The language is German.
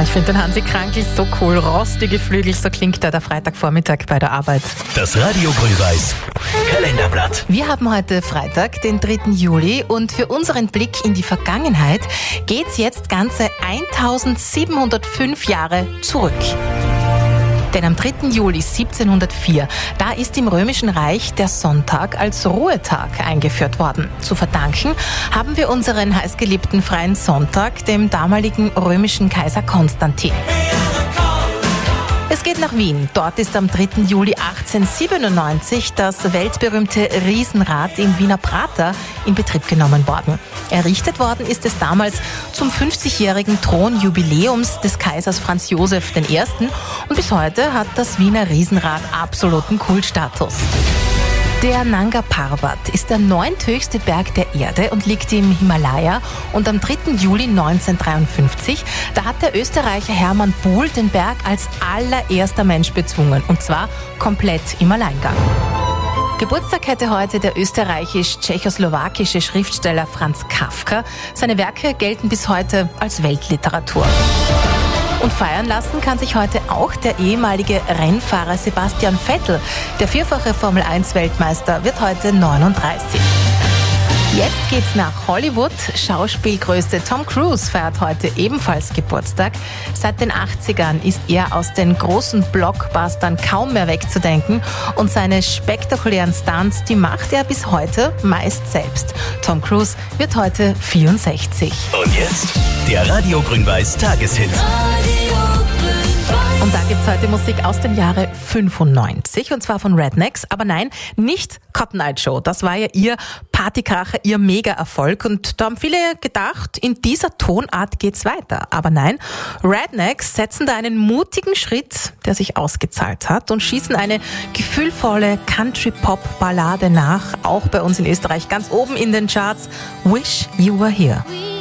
Ich finde den Hansi Krankl so cool. Rostige Flügel, so klingt der Freitagvormittag bei der Arbeit. Das Radio Grün-Weiß Kalenderblatt. Wir haben heute Freitag, den 3. Juli, und für unseren Blick in die Vergangenheit geht's jetzt ganze 1705 Jahre zurück. Denn am 3. Juli 1704, da ist im Römischen Reich der Sonntag als Ruhetag eingeführt worden. Zu verdanken haben wir unseren heißgeliebten freien Sonntag dem damaligen römischen Kaiser Konstantin. Es geht nach Wien. Dort ist am 3. Juli 1897 das weltberühmte Riesenrad im Wiener Prater in Betrieb genommen worden. Errichtet worden ist es damals zum 50-jährigen Thronjubiläums des Kaisers Franz Josef I. Und bis heute hat das Wiener Riesenrad absoluten Kultstatus. Der Nanga Parbat ist der 9. höchste Berg der Erde und liegt im Himalaya. Und am 3. Juli 1953, da hat der Österreicher Hermann Buhl den Berg als allererster Mensch bezwungen. Und zwar komplett im Alleingang. Geburtstag hätte heute der österreichisch-tschechoslowakische Schriftsteller Franz Kafka. Seine Werke gelten bis heute als Weltliteratur. Und feiern lassen kann sich heute auch der ehemalige Rennfahrer Sebastian Vettel. Der vierfache Formel-1-Weltmeister wird heute 39. Jetzt geht's nach Hollywood. Schauspielgrößte Tom Cruise feiert heute ebenfalls Geburtstag. Seit den 80ern ist er aus den großen Blockbustern kaum mehr wegzudenken. Und seine spektakulären Stunts, die macht er bis heute meist selbst. Tom Cruise wird heute 64. Und jetzt der Radio Grün-Weiß Tageshit. Und da gibt's heute Musik aus dem Jahre 95, und zwar von Rednex. Aber nein, nicht Cotton Eye Joe. Das war ja ihr Partykracher, ihr Mega-Erfolg. Und da haben viele gedacht, in dieser Tonart geht's weiter. Aber nein, Rednex setzen da einen mutigen Schritt, der sich ausgezahlt hat, und schießen eine gefühlvolle Country-Pop-Ballade nach. Auch bei uns in Österreich ganz oben in den Charts. Wish You Were Here.